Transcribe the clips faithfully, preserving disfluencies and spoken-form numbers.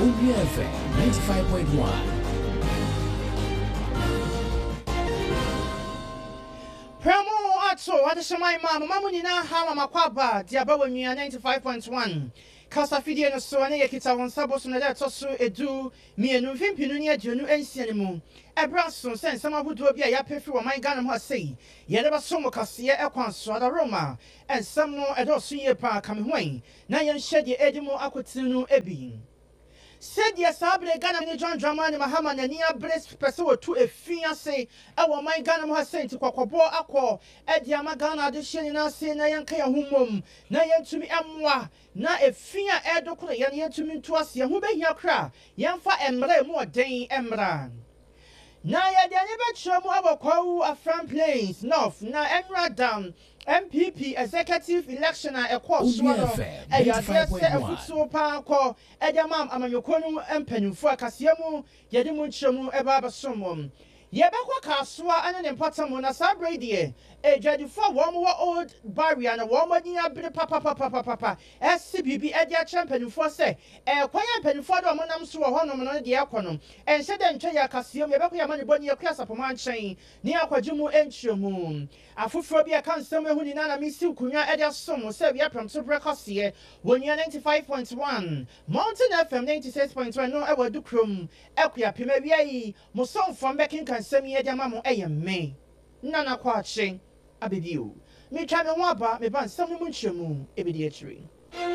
Obi F M ninety-five point one. Pramo ato adeshamai mama mamuni na hama makwaba diabawo nua ninety-five point one. Kasa fidie no so na yekita won sabo so na da toso edu mienu mfimpinu ne aduonu ensia ne mu. Ebra so sen sama budo bia ya pefi wo man Ghana ho asei. Ye ba so mo kase e kwanso ada Roma. Ensam no edo so ye pa kame hoan. Na ye nhye de edimu akotinu ebi. Said yes, Sabre Ghana ni John Dramani Mahama na ni abres pese wo tu efi ase e wo man Ghana mo ha senti kwakobo akọ e di ama Ghana de hye na ase na yanka ya humom na yentumi emwa na efi a e dokoro ye yentumi ntu ase ho behia kra yemfa emra mu oden emra na ye de ani betro mu abokwawu Afran Plains North na Emra Dam M P P executive election a ekọ so no e ya se afutu pa akọ e de mam amanyokonu empanimfo akasea mu ye de mu nkyeremu e ba basomom ye bekwa kasoa ane ne mpatamu na sabre die e dwadifo wo mo old barrier na wo mo ni abere papa papa papa S B B e dia championnfo se e kwanya empanimfo de mo nam so wo honom no de ekonom en hye de ntwe ya kasea mu ye bekwa ya mane boni ye kwa sapoma nchen ni akwajumu enkyeremu afufuro bi aka nsem ehu ni na misi kunwa e de som se bia pramso brekose wonya ninety-five point one Mountain F M ninety-six point one no e wadu krom ekua pema bia yi mo somfo mbekin kan sem ye de mamo eye me nana kwache abedio me twa me ho aba me ban sem mu nkyemu ebedi akiri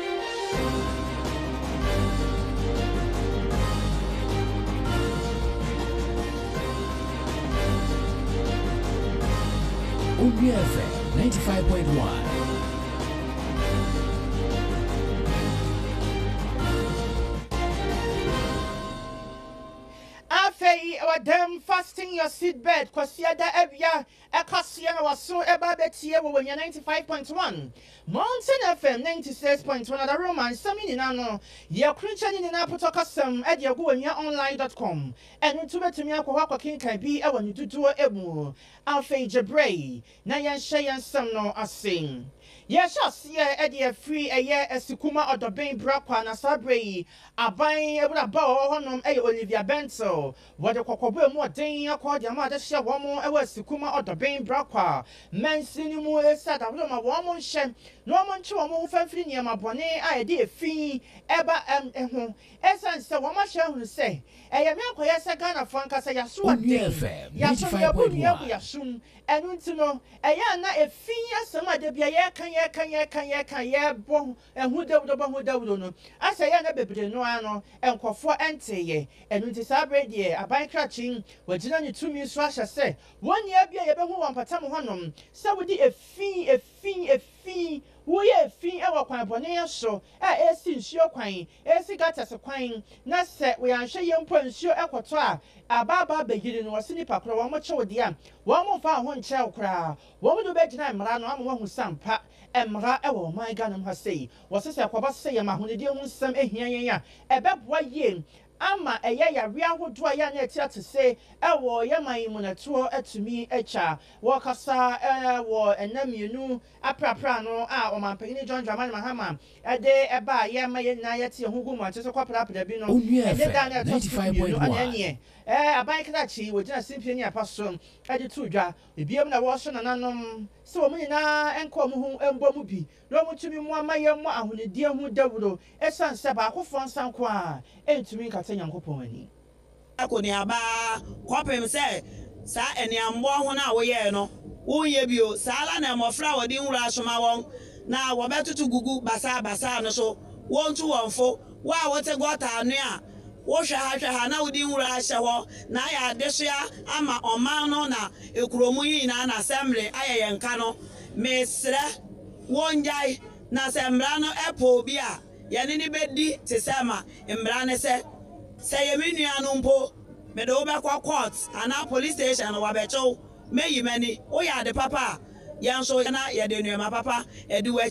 Obi F M ninety-five point one. Afei our them fasting your seat bed kwasia da ebia ekasia na waso eba betie wo wonya ninety-five point one Mountain F M ninety-six point one ada Roman sami ni na no ye krincha ni na potokasam e de go wonya online dot com enu to betumi akwa akwa kinkan bi e wonu duduo emu afei jebrei na yen hye yen sam no asen yes asia e de free eye esikuma odoben brakwa na sabrei aban ebura ba honom e Olivia Bentel wode kokobo mu oden akọ de ama de hye wo mo e wasikuma odoben brakwa mensini mu esa da ma wo mo nhye no mo nche wo mo fanfiri ne ma bone a e de efi eba em eho esan se wo ma hye hu se e ye me akoye se Ghana fanka se yaso ade yaso ya bu ya bu yasum enu ntino e ya na efi asema de bia ye kan ye kan ye kan ye kan ye bo ehu de do bo hu de no asa ye na bebre no ano enkofo enteye enu nti sabre de aban krachin wagina ni tumi so ahye se woni abia ye behu wampatam honom se wodi efi efi efi wo ye efi e wakwan bone so e esi nsuo kwan esi gatas kwan na se we anhwe ye mpo nsuo ekoto a ababa begiri no wose nipa kro wo mo che wodi a wo mo fa ho nche okra wo mo do begina mra no amo hu sampa emra e wo man Ghana ha sei wose se akoba se ye mahonedi hu nsam ehia yen ya ebeboa ye ama eye ya ria hodo ya na eti atese e wo ye man mu na to atumi echa wo kasa e wo enamienu aprapra no a o man pagini John Dramani Mahama e de e ba ye ma ye na ye te hugu mu atese kwaprapra bi no e de da na ninety-five point one e aban krachi wo gina simpie ni apasom e de to dwa ebiem na wo so na nanom se wo nyina enko mu hu embo mu bi no mu tumi mu amaye mu ahonedi hu dawuro esan se ba akofo nsanko a entumi nkata nyankopon ani akoni aba kwapem se sa eniambo ho na wo ye no wo ye bio sala na mofra wodi nwura asoma won na wo betutu gugu basa basa no so won tu wonfo wa wote gota anu a wo hwa ha hwa ha na wodi nwura ahye ho na ya adehia ama oman no na ekuromu yi na na semre ayeye nka no mesre wonjai na semra no epo bi a yene ni bedi te sema mbra ne se se ye menua no mpo me do be kwa court ana police station wa be chow meyi mani o ya de papa yan so na ye de nuama papa e de